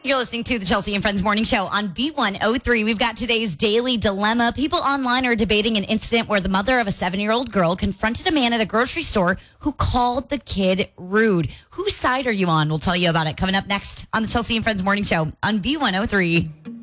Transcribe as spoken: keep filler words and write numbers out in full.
You're listening to the Chelsea and Friends Morning Show on B one oh three. We've got today's daily dilemma. People online are debating an incident where the mother of a seven-year-old girl confronted a man at a grocery store who called the kid rude. Whose side are you on? We'll tell you about it coming up next on the Chelsea and Friends Morning Show on B one oh three.